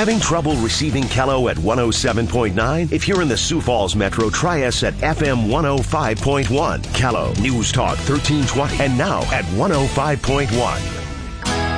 Having trouble receiving Kello at 107.9? If you're in the Sioux Falls Metro, try us at FM 105.1. Kello News Talk 1320 and now at 105.1.